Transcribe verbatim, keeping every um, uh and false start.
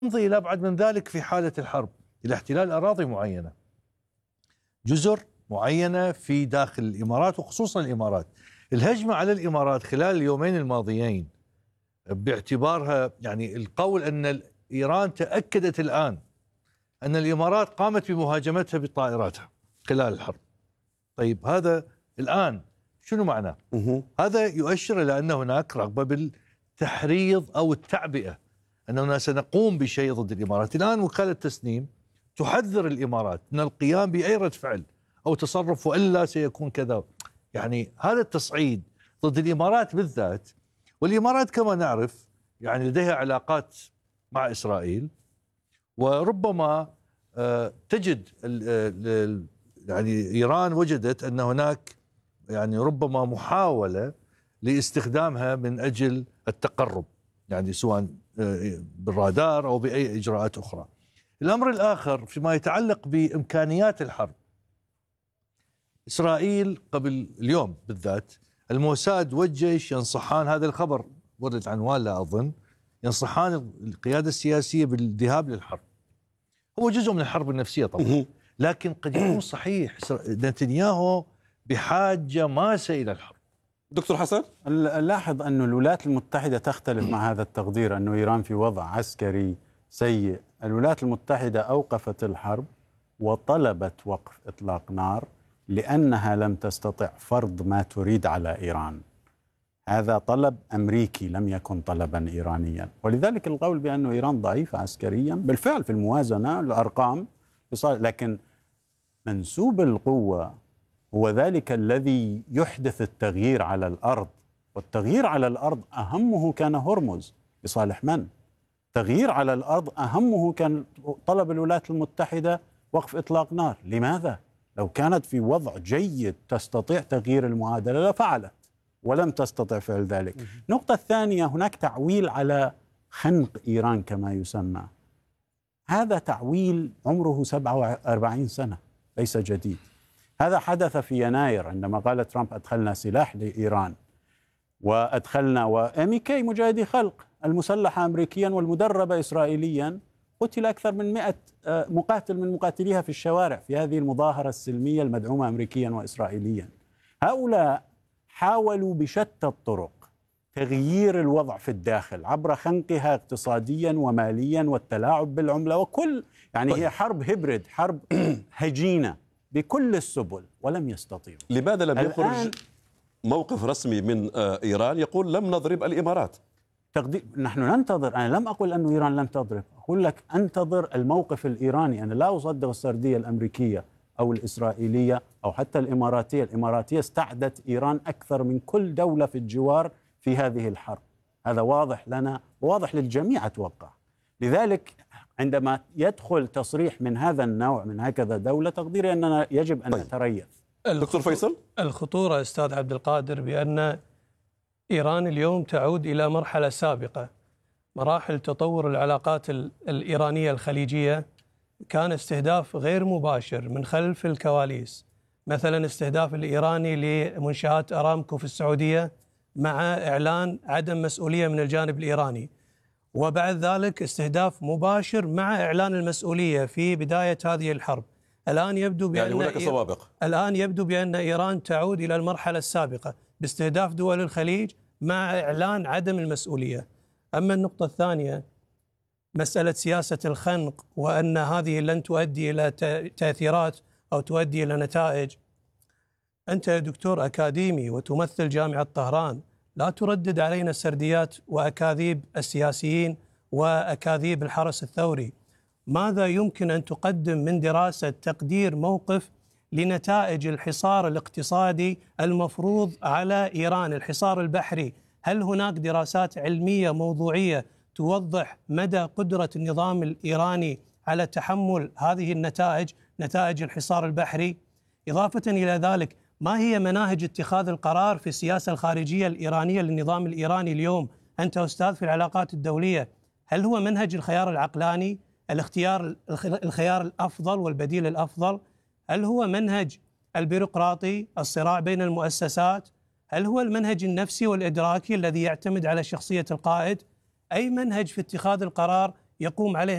نمضي إلى أبعد من ذلك في حالة الحرب إلى احتلال أراضي معينة، جزر معينة في داخل الإمارات وخصوصا الإمارات. الهجمة على الإمارات خلال اليومين الماضيين باعتبارها يعني القول أن إيران تأكدت الآن أن الإمارات قامت بمهاجمتها بطائراتها خلال الحرب. طيب هذا الآن شنو معناه؟ هذا يؤشر إلى أن هناك رغبة بالتحريض أو التعبئة، أننا سنقوم بشيء ضد الإمارات. الآن وكالة تسنيم تحذر الإمارات من القيام بأي رد فعل أو تصرف وإلا سيكون كذا. يعني هذا التصعيد ضد الإمارات بالذات، والإمارات كما نعرف يعني لديها علاقات مع إسرائيل، وربما آه تجد يعني إيران وجدت أن هناك يعني ربما محاولة لاستخدامها من أجل التقرب، يعني سواء بالرادار أو بأي إجراءات أخرى. الأمر الآخر فيما يتعلق بإمكانيات الحرب، إسرائيل قبل اليوم بالذات الموساد والجيش ينصحان، هذا الخبر ورد عنوان لا أظن، ينصحان القيادة السياسية بالذهاب للحرب. هو جزء من الحرب النفسية طبعا، لكن قد يكون صحيح نتنياهو بحاجة ماسة إلى الحرب. دكتور حسن، لاحظ أن الولايات المتحدة تختلف مع هذا التقدير أنه إيران في وضع عسكري سيء. الولايات المتحدة أوقفت الحرب وطلبت وقف إطلاق نار لأنها لم تستطع فرض ما تريد على إيران. هذا طلب أمريكي لم يكن طلبا إيرانيا، ولذلك القول بأن إيران ضعيفة عسكريا بالفعل في الموازنة الأرقام، لكن منسوب القوة هو ذلك الذي يحدث التغيير على الأرض، والتغيير على الأرض أهمه كان هرمز لصالح من؟ تغيير على الأرض أهمه كان طلب الولايات المتحدة وقف إطلاق نار. لماذا؟ لو كانت في وضع جيد تستطيع تغيير المعادلة لفعلت، ولم تستطع فعل ذلك. النقطة الثانية، هناك تعويل على خنق إيران كما يسمى. هذا تعويل عمره سبعة وأربعين سنة، ليس جديد. هذا حدث في يناير عندما قال ترامب أدخلنا سلاح لإيران، وأدخلنا وإم كي مجاهدي خلق المسلحة أمريكيا والمدربة إسرائيليا، قتل أكثر من مئة مقاتل من مقاتليها في الشوارع في هذه المظاهرة السلمية المدعومة أمريكيا وإسرائيليا. هؤلاء حاولوا بشتى الطرق تغيير الوضع في الداخل عبر خنقها اقتصاديا وماليا والتلاعب بالعملة وكل، يعني هي حرب هبريد، حرب هجينة بكل السبل، ولم يستطيعوا. لماذا لم يخرج موقف رسمي من إيران يقول لم نضرب الإمارات؟ تقدير نحن ننتظر. أنا لم أقل أن إيران لم تضرب، أقول لك انتظر الموقف الإيراني. أنا لا أصدق السردية الأمريكية أو الإسرائيلية أو حتى الإماراتية. الإماراتية استعدت إيران أكثر من كل دولة في الجوار في هذه الحرب، هذا واضح لنا وواضح للجميع أتوقع. لذلك عندما يدخل تصريح من هذا النوع من هكذا دولة، تقديري أننا يجب أن نتريث. دكتور فيصل، الخطورة أستاذ عبد القادر بأن إيران اليوم تعود إلى مرحلة سابقة. مراحل تطور العلاقات الإيرانية الخليجية كان استهداف غير مباشر من خلف الكواليس، مثلا استهداف الإيراني لمنشآت أرامكو في السعودية مع إعلان عدم مسؤولية من الجانب الإيراني، وبعد ذلك استهداف مباشر مع إعلان المسؤولية في بداية هذه الحرب. الآن يبدو بأن يعني هناك سوابق. الآن يبدو بأن إيران تعود إلى المرحلة السابقة باستهداف دول الخليج مع إعلان عدم المسؤولية. أما النقطة الثانية، مسألة سياسة الخنق وأن هذه لن تؤدي إلى تأثيرات أو تؤدي إلى نتائج، أنت دكتور أكاديمي وتمثل جامعة طهران، لا تردد علينا سرديات وأكاذيب السياسيين وأكاذيب الحرس الثوري. ماذا يمكن أن تقدم من دراسة تقدير موقف لنتائج الحصار الاقتصادي المفروض على إيران، الحصار البحري؟ هل هناك دراسات علمية موضوعية توضح مدى قدرة النظام الإيراني على تحمل هذه النتائج، نتائج الحصار البحري؟ إضافة إلى ذلك، ما هي مناهج اتخاذ القرار في السياسة الخارجية الإيرانية للنظام الإيراني اليوم؟ أنت أستاذ في العلاقات الدولية، هل هو منهج الخيار العقلاني، الاختيار الخيار الأفضل والبديل الأفضل؟ هل هو منهج البيروقراطي، الصراع بين المؤسسات؟ هل هو المنهج النفسي والإدراكي الذي يعتمد على شخصية القائد؟ أي منهج في اتخاذ القرار يقوم عليه